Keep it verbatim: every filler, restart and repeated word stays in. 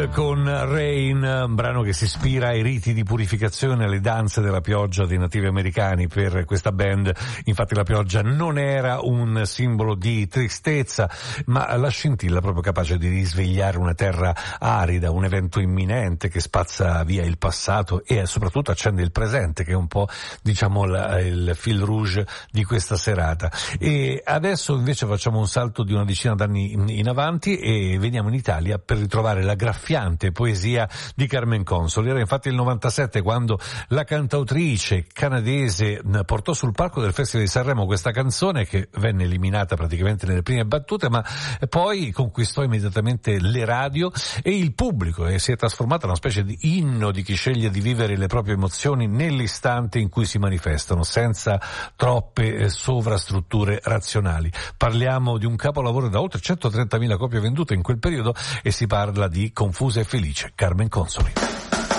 Con Rain, un brano che si ispira ai riti di purificazione, alle danze della pioggia dei nativi americani per questa band. Infatti la pioggia non era un simbolo di tristezza, ma la scintilla proprio capace di risvegliare una terra arida, un evento imminente che spazza via il passato e soprattutto accende il presente, che è un po', diciamo, la, il fil rouge di questa serata. E adesso invece facciamo un salto di una decina d'anni in, in avanti e veniamo in Italia per ritrovare la graffiante poesia di Carmen Consoli. Era infatti il novantasette quando la cantautrice canadese portò sul palco del Festival di Sanremo questa canzone, che venne eliminata praticamente nelle prime battute, ma poi conquistò immediatamente le radio e il pubblico e si è trasformata in una specie di inno di chi sceglie di vivere le proprie emozioni nell'istante in cui si manifestano, senza troppe sovrastrutture razionali. Parliamo di un capolavoro da oltre centotrentamila copie vendute in quel periodo e si parla di Confusa e felice, Carmen Consoli.